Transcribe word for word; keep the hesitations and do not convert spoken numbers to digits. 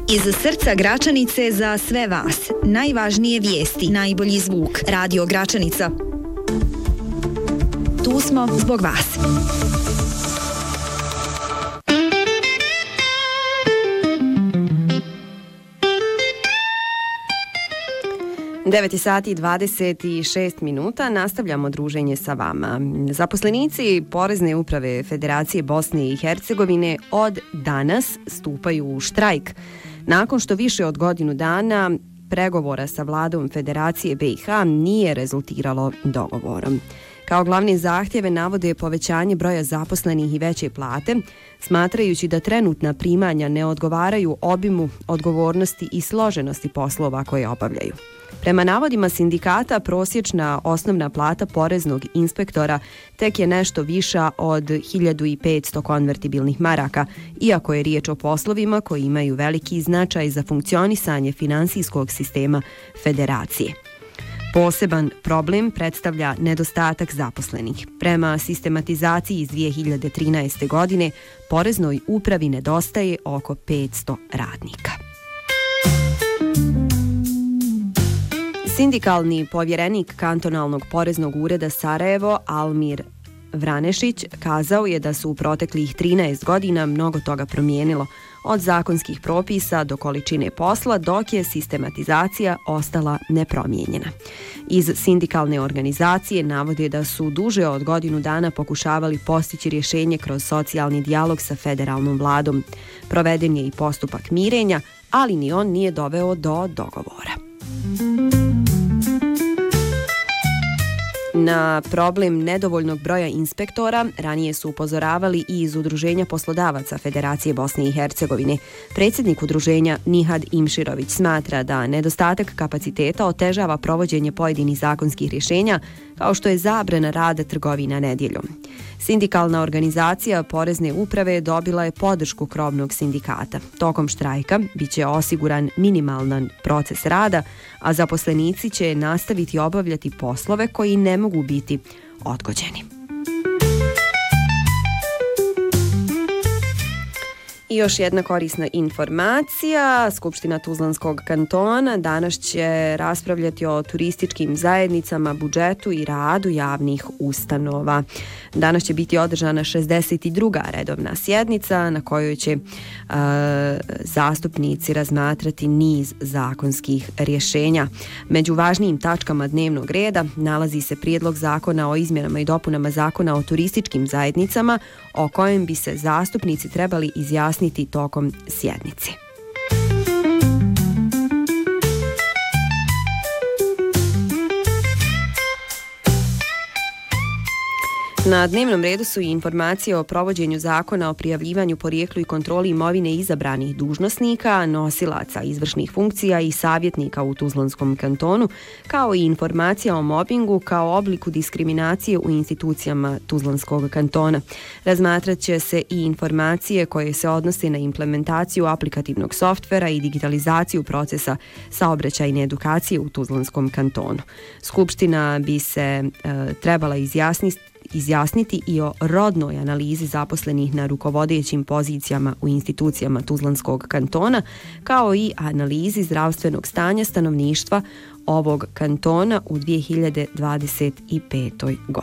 Iz srca Gračanice za sve vas. Najvažnije vijesti, najbolji zvuk. Radio Gračanica. Tu smo zbog vas. devet sati i dvadeset šest minuta, nastavljamo druženje sa vama. Zaposlenici Porezne uprave Federacije Bosne i Hercegovine od danas stupaju u štrajk. Nakon što više od godinu dana pregovora sa vladom Federacije B i H nije rezultiralo dogovorom. Kao glavne zahtjeve navode povećanje broja zaposlenih i veće plate, smatrajući da trenutna primanja ne odgovaraju obimu, odgovornosti i složenosti poslova koje obavljaju. Prema navodima sindikata, prosječna osnovna plata poreznog inspektora tek je nešto viša od hiljadu petsto konvertibilnih maraka, iako je riječ o poslovima koji imaju veliki značaj za funkcionisanje finansijskog sistema federacije. Poseban problem predstavlja nedostatak zaposlenih. Prema sistematizaciji iz dvije hiljade trinaeste. godine, Poreznoj upravi nedostaje oko petsto radnika. Sindikalni povjerenik kantonalnog poreznog ureda Sarajevo, Almir Vranešić, kazao je da su u proteklih trinaest godina mnogo toga promijenilo, od zakonskih propisa do količine posla, dok je sistematizacija ostala nepromijenjena. Iz sindikalne organizacije navode da su duže od godinu dana pokušavali postići rješenje kroz socijalni dijalog sa federalnom vladom. Proveden je i postupak mirenja, ali ni on nije doveo do dogovora. Na problem nedovoljnog broja inspektora ranije su upozoravali i iz Udruženja poslodavaca Federacije Bosne i Hercegovine. Predsjednik udruženja Nihad Imširović smatra da nedostatak kapaciteta otežava provođenje pojedinih zakonskih rješenja, kao što je zabrana rada trgovina nedjeljom. Sindikalna organizacija Porezne uprave dobila je podršku krovnog sindikata. Tokom štrajka biće osiguran minimalan proces rada, a zaposlenici će nastaviti obavljati poslove koji ne mogu biti odgođeni. I još jedna korisna informacija. Skupština Tuzlanskog kantona danas će raspravljati o turističkim zajednicama, budžetu i radu javnih ustanova. Danas će biti održana šezdeset druga redovna sjednica na kojoj će uh, zastupnici razmatrati niz zakonskih rješenja. Među važnijim tačkama dnevnog reda nalazi se prijedlog zakona o izmjenama i dopunama zakona o turističkim zajednicama, o kojem bi se zastupnici trebali izjasniti tokom sjednice. Na dnevnom redu su i informacije o provođenju zakona o prijavljivanju, porijeklu i kontroli imovine izabranih dužnosnika, nosilaca izvršnih funkcija i savjetnika u Tuzlanskom kantonu, kao i informacija o mobingu kao obliku diskriminacije u institucijama Tuzlanskog kantona. Razmatrat će se i informacije koje se odnose na implementaciju aplikativnog softvera i digitalizaciju procesa saobraćajne edukacije u Tuzlanskom kantonu. Skupština bi se e, trebala izjasniti izjasniti i o rodnoj analizi zaposlenih na rukovodećim pozicijama u institucijama Tuzlanskog kantona, kao i analizi zdravstvenog stanja stanovništva ovog kantona u dvije hiljade dvadeset petoj. godini.